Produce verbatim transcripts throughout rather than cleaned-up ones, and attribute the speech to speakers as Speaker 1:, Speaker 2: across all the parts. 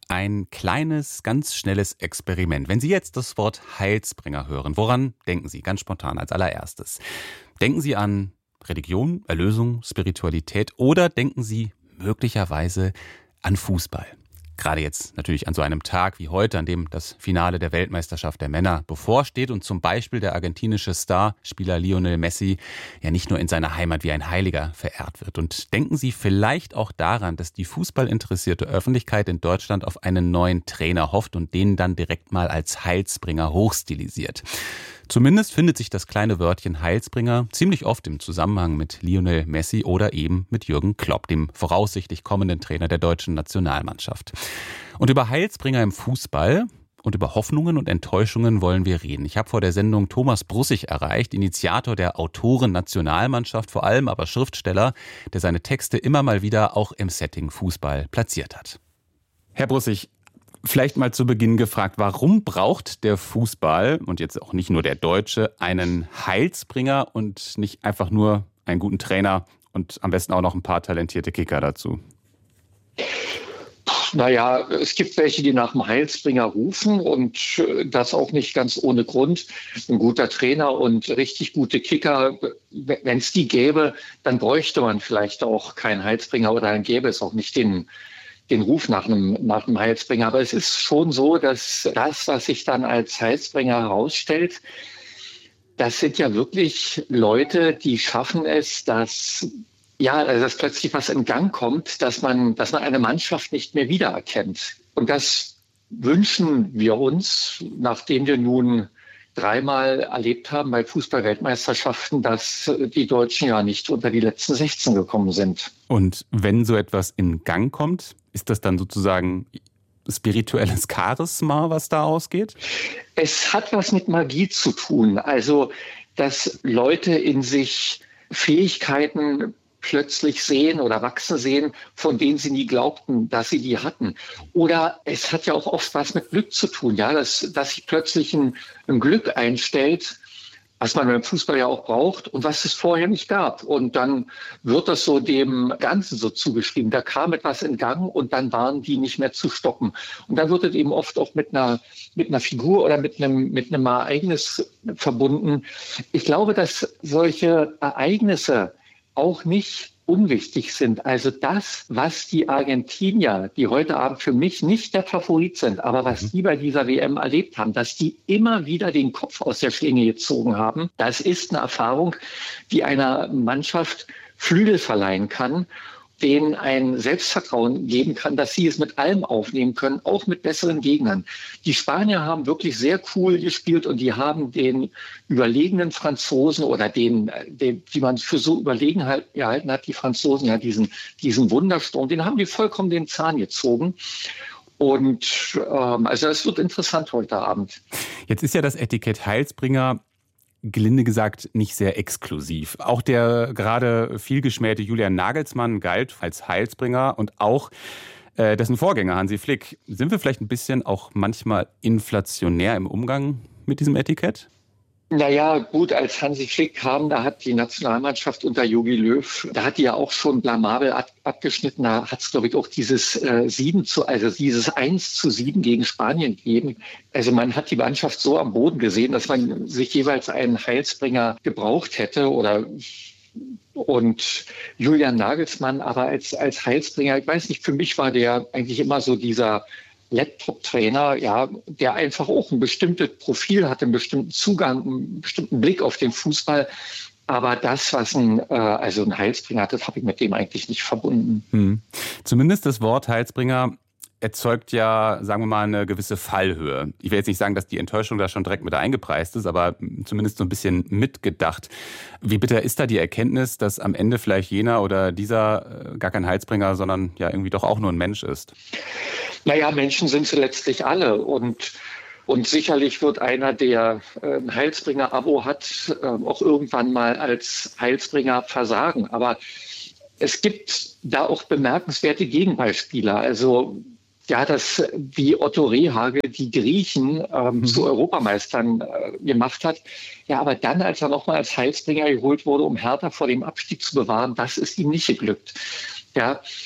Speaker 1: Ein kleines, ganz schnelles Experiment. Wenn Sie jetzt das Wort Heilsbringer hören, woran denken Sie ganz spontan als allererstes? Denken Sie an Religion, Erlösung, Spiritualität oder denken Sie möglicherweise an Fußball? Gerade jetzt natürlich an so einem Tag wie heute, an dem das Finale der Weltmeisterschaft der Männer bevorsteht und zum Beispiel der argentinische Starspieler Lionel Messi ja nicht nur in seiner Heimat wie ein Heiliger verehrt wird. Und denken Sie vielleicht auch daran, dass die fußballinteressierte Öffentlichkeit in Deutschland auf einen neuen Trainer hofft und den dann direkt mal als Heilsbringer hochstilisiert. Zumindest findet sich das kleine Wörtchen Heilsbringer ziemlich oft im Zusammenhang mit Lionel Messi oder eben mit Jürgen Klopp, dem voraussichtlich kommenden Trainer der deutschen Nationalmannschaft. Und über Heilsbringer im Fußball und über Hoffnungen und Enttäuschungen wollen wir reden. Ich habe vor der Sendung Thomas Brussig erreicht, Initiator der Autoren-Nationalmannschaft, vor allem aber Schriftsteller, der seine Texte immer mal wieder auch im Setting Fußball platziert hat. Herr Brussig, vielleicht mal zu Beginn gefragt, warum braucht der Fußball und jetzt auch nicht nur der Deutsche einen Heilsbringer und nicht einfach nur einen guten Trainer und am besten auch noch ein paar talentierte Kicker dazu?
Speaker 2: Naja, es gibt welche, die nach dem Heilsbringer rufen und das auch nicht ganz ohne Grund. Ein guter Trainer und richtig gute Kicker, wenn es die gäbe, dann bräuchte man vielleicht auch keinen Heilsbringer oder dann gäbe es auch nicht den den Ruf nach einem, nach einem Heilsbringer. Aber es ist schon so, dass das, was sich dann als Heilsbringer herausstellt, das sind ja wirklich Leute, die schaffen es, dass, ja, also dass plötzlich was in Gang kommt, dass man, dass man eine Mannschaft nicht mehr wiedererkennt. Und das wünschen wir uns, nachdem wir nun dreimal erlebt haben bei Fußball-Weltmeisterschaften, dass die Deutschen ja nicht unter die letzten sechzehn gekommen sind.
Speaker 1: Und wenn so etwas in Gang kommt, ist das dann sozusagen spirituelles Charisma, was da ausgeht?
Speaker 2: Es hat was mit Magie zu tun. Also, dass Leute in sich Fähigkeiten plötzlich sehen oder wachsen sehen, von denen sie nie glaubten, dass sie die hatten. Oder es hat ja auch oft was mit Glück zu tun, ja, dass, dass sich plötzlich ein, ein Glück einstellt, was man beim Fußball ja auch braucht und was es vorher nicht gab. Und dann wird das so dem Ganzen so zugeschrieben. Da kam etwas in Gang und dann waren die nicht mehr zu stoppen. Und dann wird es eben oft auch mit einer, mit einer Figur oder mit einem, mit einem Ereignis verbunden. Ich glaube, dass solche Ereignisse auch nicht unwichtig sind. Also das, was die Argentinier, die heute Abend für mich nicht der Favorit sind, aber was die bei dieser W M erlebt haben, dass die immer wieder den Kopf aus der Schlinge gezogen haben, das ist eine Erfahrung, die einer Mannschaft Flügel verleihen kann, denen ein Selbstvertrauen geben kann, dass sie es mit allem aufnehmen können, auch mit besseren Gegnern. Die Spanier haben wirklich sehr cool gespielt und die haben den überlegenen Franzosen oder den, den die man für so überlegen halt, gehalten hat, die Franzosen, ja diesen, diesen Wundersturm, den haben die vollkommen den Zahn gezogen. Und ähm, also es wird interessant heute Abend.
Speaker 1: Jetzt ist ja das Etikett Heilsbringer gelinde gesagt nicht sehr exklusiv. Auch der gerade vielgeschmähte Julian Nagelsmann galt als Heilsbringer und auch äh, dessen Vorgänger Hansi Flick. Sind wir vielleicht ein bisschen auch manchmal inflationär im Umgang mit diesem Etikett?
Speaker 2: Naja, gut, als Hansi Flick kam, da hat die Nationalmannschaft unter Jogi Löw, da hat die ja auch schon blamabel ab, abgeschnitten. Da hat es, glaube ich, auch dieses äh, sieben zu, also dieses eins zu sieben gegen Spanien gegeben. Also man hat die Mannschaft so am Boden gesehen, dass man sich jeweils einen Heilsbringer gebraucht hätte oder und Julian Nagelsmann aber als, als Heilsbringer, ich weiß nicht, für mich war der eigentlich immer so dieser Laptop-Trainer, ja, der einfach auch ein bestimmtes Profil hatte, einen bestimmten Zugang, einen bestimmten Blick auf den Fußball. Aber das, was ein, äh, also ein Heilsbringer hat, das habe ich mit dem eigentlich nicht verbunden.
Speaker 1: Hm. Zumindest das Wort Heilsbringer erzeugt ja, sagen wir mal, eine gewisse Fallhöhe. Ich will jetzt nicht sagen, dass die Enttäuschung da schon direkt mit eingepreist ist, aber zumindest so ein bisschen mitgedacht. Wie bitter ist da die Erkenntnis, dass am Ende vielleicht jener oder dieser gar kein Heilsbringer, sondern ja irgendwie doch auch nur ein Mensch ist?
Speaker 2: Naja, Menschen sind sie letztlich alle und Und sicherlich wird einer, der ein Heilsbringer-Abo hat, auch irgendwann mal als Heilsbringer versagen. Aber es gibt da auch bemerkenswerte Gegenbeispiele. Also ja, das wie Otto Rehhagel die Griechen ähm, mhm. zu Europameistern äh, gemacht hat. Ja, aber dann, als er nochmal als Heilsbringer geholt wurde, um Hertha vor dem Abstieg zu bewahren, das ist ihm nicht geglückt. Ja,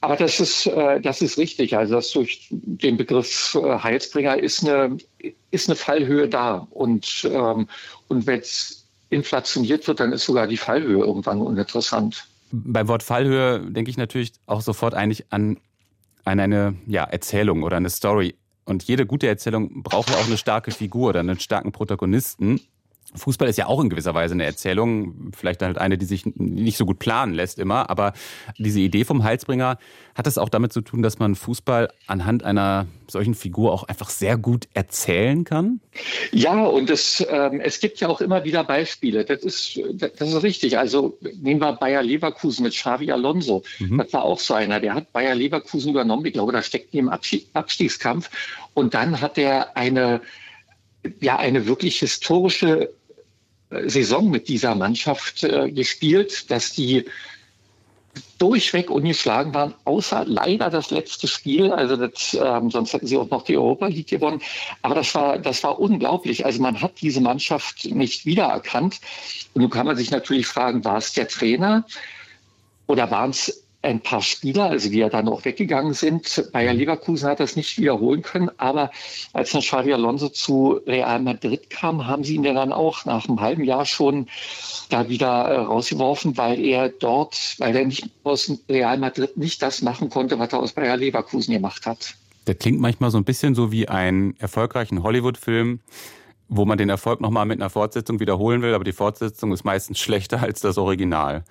Speaker 2: Aber das ist, äh, das ist richtig. Also das durch den Begriff äh, Heilsbringer ist eine, ist eine Fallhöhe da. Und, ähm, und wenn es inflationiert wird, dann ist sogar die Fallhöhe irgendwann uninteressant.
Speaker 1: Beim Wort Fallhöhe denke ich natürlich auch sofort eigentlich an, an eine ja, Erzählung oder eine Story. Und jede gute Erzählung braucht ja auch eine starke Figur oder einen starken Protagonisten. Fußball ist ja auch in gewisser Weise eine Erzählung, vielleicht halt eine, die sich nicht so gut planen lässt immer, aber diese Idee vom Heilsbringer, hat es auch damit zu tun, dass man Fußball anhand einer solchen Figur auch einfach sehr gut erzählen kann?
Speaker 2: Ja, und es, ähm, es gibt ja auch immer wieder Beispiele. Das ist, das ist richtig. Also nehmen wir Bayer Leverkusen mit Xabi Alonso. Mhm. Das war auch so einer, der hat Bayer Leverkusen übernommen. Ich glaube, da steckt die im Abstiegskampf. Und dann hat er eine, ja, eine wirklich historische Saison mit dieser Mannschaft äh, gespielt, dass die durchweg ungeschlagen waren, außer leider das letzte Spiel. Also das, ähm, sonst hätten sie auch noch die Europa League gewonnen. Aber das war, das war unglaublich. Also man hat diese Mannschaft nicht wiedererkannt. Und nun kann man sich natürlich fragen, war es der Trainer oder waren es ein paar Spieler, also die ja dann auch weggegangen sind. Bayer Leverkusen hat das nicht wiederholen können, aber als dann Xabi Alonso zu Real Madrid kam, haben sie ihn ja dann auch nach einem halben Jahr schon da wieder äh, rausgeworfen, weil er dort, weil er nicht aus Real Madrid nicht das machen konnte, was er aus Bayer Leverkusen gemacht hat.
Speaker 1: Das klingt manchmal so ein bisschen so wie einen erfolgreichen Hollywood-Film, wo man den Erfolg nochmal mit einer Fortsetzung wiederholen will, aber die Fortsetzung ist meistens schlechter als das Original.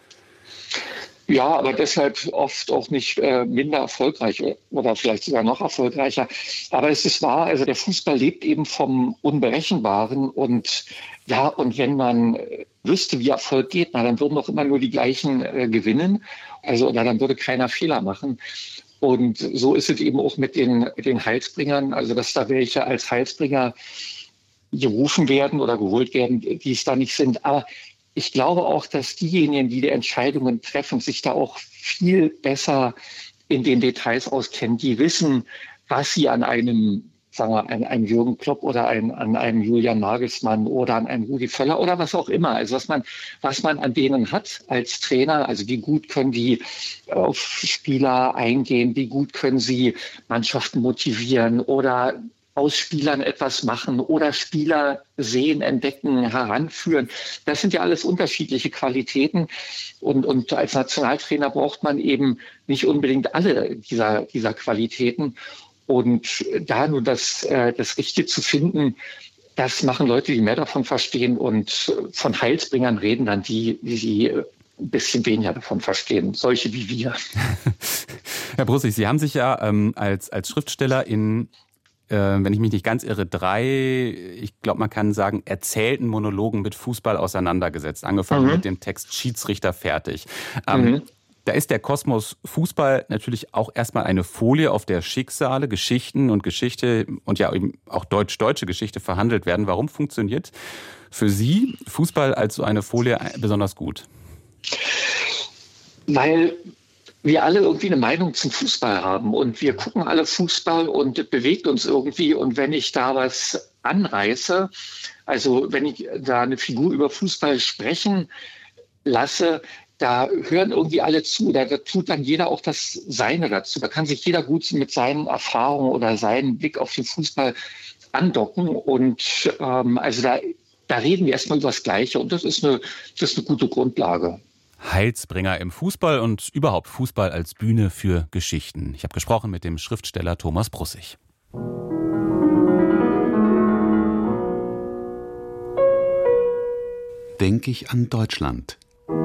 Speaker 2: Ja, aber deshalb oft auch nicht äh, minder erfolgreich oder vielleicht sogar noch erfolgreicher. Aber es ist wahr, also der Fußball lebt eben vom Unberechenbaren. Und ja, und wenn man wüsste, wie Erfolg geht, na, dann würden doch immer nur die gleichen äh, gewinnen. Also oder dann würde keiner Fehler machen. Und so ist es eben auch mit den, mit den Heilsbringern. Also dass da welche als Heilsbringer gerufen werden oder geholt werden, die es da nicht sind. Aber ich glaube auch, dass diejenigen, die die Entscheidungen treffen, sich da auch viel besser in den Details auskennen. Die wissen, was sie an einem, sagen wir, an einem Jürgen Klopp oder ein, an einem Julian Nagelsmann oder an einem Rudi Völler oder was auch immer. Also was man, was man an denen hat als Trainer. Also wie gut können die auf Spieler eingehen? Wie gut können sie Mannschaften motivieren oder aus Spielern etwas machen oder Spieler sehen, entdecken, heranführen. Das sind ja alles unterschiedliche Qualitäten. Und, und als Nationaltrainer braucht man eben nicht unbedingt alle dieser, dieser Qualitäten. Und da nur das, äh, das Richtige zu finden, das machen Leute, die mehr davon verstehen. Und von Heilsbringern reden dann die, die sie ein bisschen weniger davon verstehen. Solche wie wir.
Speaker 1: Herr Brussig, Sie haben sich ja ähm, als, als Schriftsteller in wenn ich mich nicht ganz irre, drei, ich glaube, man kann sagen, erzählten Monologen mit Fußball auseinandergesetzt. Angefangen mhm. mit dem Text Schiedsrichter fertig. Ähm, mhm. Da ist der Kosmos Fußball natürlich auch erstmal eine Folie, auf der Schicksale, Geschichten und Geschichte und ja eben auch deutsch-deutsche Geschichte verhandelt werden. Warum funktioniert für Sie Fußball als so eine Folie besonders gut?
Speaker 2: Weil wir alle irgendwie eine Meinung zum Fußball haben und wir gucken alle Fußball und bewegt uns irgendwie. Und wenn ich da was anreiße, also wenn ich da eine Figur über Fußball sprechen lasse, da hören irgendwie alle zu. Da, da tut dann jeder auch das Seine dazu. Da kann sich jeder gut mit seinen Erfahrungen oder seinem Blick auf den Fußball andocken. Und ähm, also da, da reden wir erstmal über das Gleiche. Und das ist eine, das ist eine gute Grundlage.
Speaker 1: Heilsbringer im Fußball und überhaupt Fußball als Bühne für Geschichten. Ich habe gesprochen mit dem Schriftsteller Thomas Brussig. Denk ich an Deutschland.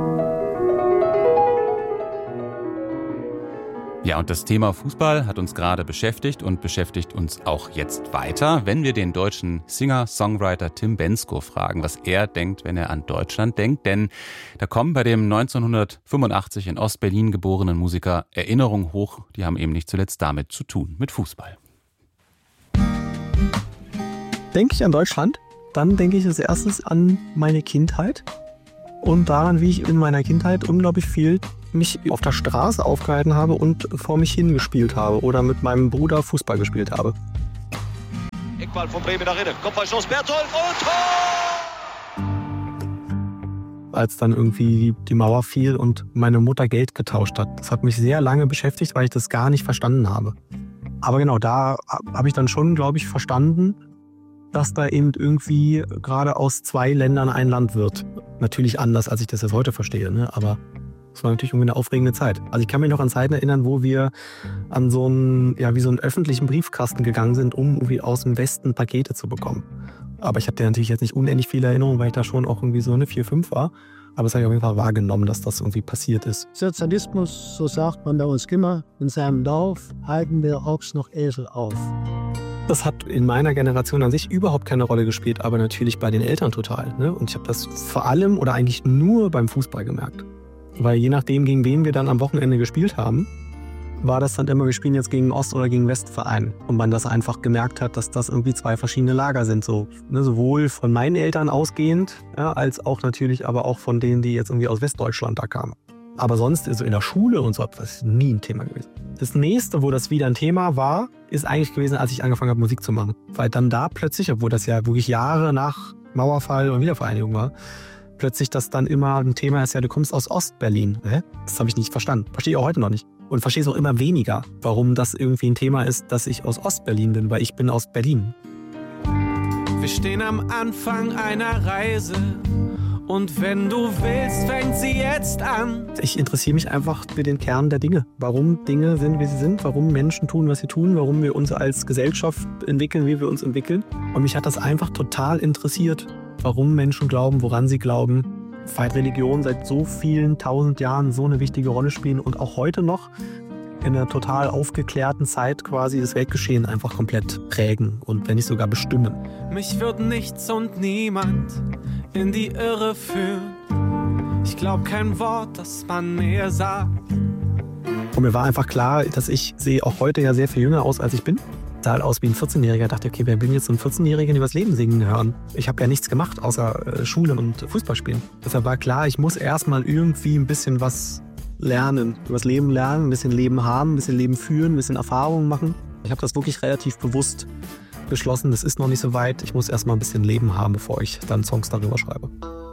Speaker 1: Ja, und das Thema Fußball hat uns gerade beschäftigt und beschäftigt uns auch jetzt weiter, wenn wir den deutschen Singer-Songwriter Tim Bendzko fragen, was er denkt, wenn er an Deutschland denkt. Denn da kommen bei dem neunzehnhundertfünfundachtzig in Ostberlin geborenen Musiker Erinnerungen hoch, die haben eben nicht zuletzt damit zu tun, mit Fußball.
Speaker 3: Denke ich an Deutschland, dann denke ich als erstes an meine Kindheit und daran, wie ich in meiner Kindheit unglaublich viel mich auf der Straße aufgehalten habe und vor mich hingespielt habe oder mit meinem Bruder Fußball gespielt habe.
Speaker 4: Eckball von Bremen nach innen. Kopfballschuss, Berthold und Tor!
Speaker 3: als dann irgendwie die Mauer fiel und meine Mutter Geld getauscht hat. Das hat mich sehr lange beschäftigt, weil ich das gar nicht verstanden habe. Aber genau, da habe ich dann schon, glaube ich, verstanden, dass da eben irgendwie gerade aus zwei Ländern ein Land wird. Natürlich anders, als ich das jetzt heute verstehe, ne? Aber es war natürlich irgendwie eine aufregende Zeit. Also ich kann mich noch an Zeiten erinnern, wo wir an so einen, ja, wie so einen öffentlichen Briefkasten gegangen sind, um irgendwie aus dem Westen Pakete zu bekommen. Aber ich habe da natürlich jetzt nicht unendlich viele Erinnerungen, weil ich da schon auch irgendwie so eine vier, fünf war. Aber es habe ich auf jeden Fall wahrgenommen, dass das irgendwie passiert ist.
Speaker 4: Sozialismus, so sagt man bei uns immer, in seinem Lauf halten wir Ochs noch Esel auf.
Speaker 3: Das hat in meiner Generation an sich überhaupt keine Rolle gespielt, aber natürlich bei den Eltern total. Ne? Und ich habe das vor allem oder eigentlich nur beim Fußball gemerkt. Weil je nachdem, gegen wen wir dann am Wochenende gespielt haben, war das dann immer, wir spielen jetzt gegen Ost- oder gegen Westverein. Und man das einfach gemerkt hat, dass das irgendwie zwei verschiedene Lager sind. So, ne, sowohl von meinen Eltern ausgehend, ja, als auch natürlich aber auch von denen, die jetzt irgendwie aus Westdeutschland da kamen. Aber sonst, also in der Schule und so, das ist nie ein Thema gewesen. Das nächste, wo das wieder ein Thema war, ist eigentlich gewesen, als ich angefangen habe, Musik zu machen. Weil dann da plötzlich, obwohl das ja wirklich Jahre nach Mauerfall und Wiedervereinigung war, plötzlich das dann immer ein Thema ist, ja, du kommst aus Ostberlin. Hä? Das habe ich nicht verstanden. Verstehe ich auch heute noch nicht. Und verstehe es auch immer weniger, warum das irgendwie ein Thema ist, dass ich aus Ostberlin bin, weil ich bin aus Berlin.
Speaker 5: Wir stehen am Anfang einer Reise und wenn du willst, fängt sie jetzt an.
Speaker 3: Ich interessiere mich einfach für den Kern der Dinge. Warum Dinge sind, wie sie sind, warum Menschen tun, was sie tun, warum wir uns als Gesellschaft entwickeln, wie wir uns entwickeln. Und mich hat das einfach total interessiert, warum Menschen glauben, woran sie glauben. Weil Religion seit so vielen tausend Jahren so eine wichtige Rolle spielen und auch heute noch in einer total aufgeklärten Zeit quasi das Weltgeschehen einfach komplett prägen und wenn nicht sogar bestimmen.
Speaker 5: Mich wird nichts und niemand in die Irre führen. Ich glaube kein Wort, das man mir sagt.
Speaker 3: Und mir war einfach klar, dass ich sehe auch heute ja sehr viel jünger aus, als ich bin. Sah halt aus wie ein vierzehnjähriger. Ich dachte, okay, wer will jetzt so einen vierzehnjährigen übers Leben singen hören? Ich habe ja nichts gemacht, außer äh, Schule und Fußball spielen. Deshalb war klar, ich muss erstmal irgendwie ein bisschen was lernen. Übers Leben lernen, ein bisschen Leben haben, ein bisschen Leben führen, ein bisschen Erfahrungen machen. Ich habe das wirklich relativ bewusst beschlossen. Das ist noch nicht so weit. Ich muss erstmal ein bisschen Leben haben, bevor ich dann Songs darüber schreibe.